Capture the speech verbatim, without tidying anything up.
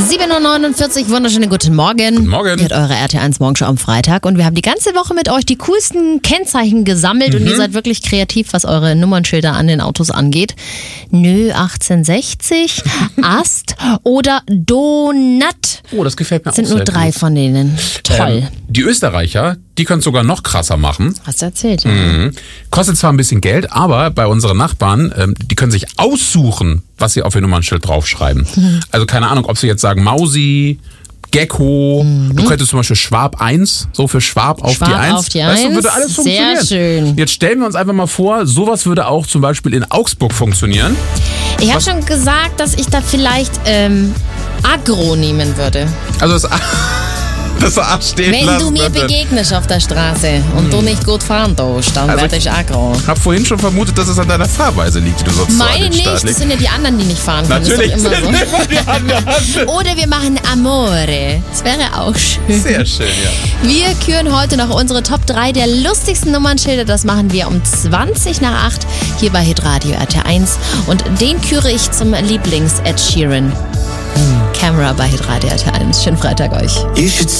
sieben Uhr neunundvierzig, wunderschönen guten Morgen. Guten Morgen. Ihr hört eure R T eins Morgenshow am Freitag und wir haben die ganze Woche mit euch die coolsten Kennzeichen gesammelt mhm. und ihr seid wirklich kreativ, was eure Nummernschilder an den Autos angeht. Nö achtzehnhundertsechzig, Ast oder Donut. Oh, das gefällt mir auch sind sehr nur drei gut. von denen. Toll. Ähm, die Österreicher, die können es sogar noch krasser machen. Hast du erzählt. Mhm. Kostet zwar ein bisschen Geld, aber bei unseren Nachbarn, ähm, die können sich aussuchen, was sie auf ihr Nummernschild draufschreiben. Mhm. Also keine Ahnung, ob sie jetzt sagen Mausi, Gecko, mhm. du könntest zum Beispiel Schwab eins, so für Schwab auf Schwab die eins. auf die weißt du, eins. würde alles funktionieren. Sehr schön. Jetzt stellen wir uns einfach mal vor, sowas würde auch zum Beispiel in Augsburg funktionieren. Ich habe schon gesagt, dass ich da vielleicht ähm, Agro nehmen würde. Also das das A stehen Wenn lassen, du mir bitte. begegnest auf der Straße und hm. du nicht gut fahren darfst, dann Also werde ich aggro. Ich habe vorhin schon vermutet, dass es an deiner Fahrweise liegt, die du sonst so an Meine den nicht, Start das legst. sind ja die anderen, die nicht fahren können. Natürlich das ist doch sind immer so. immer die anderen. Oder wir machen Amore. Das wäre auch schön. Sehr schön, ja. Wir küren heute noch unsere Top drei der lustigsten Nummernschilder. Das machen wir um zwanzig nach acht hier bei Hitradio R T eins. Und den küre ich zum Lieblings-Ed Sheeran. Hm. Camera bei Hitradio R T eins. Schönen Freitag euch.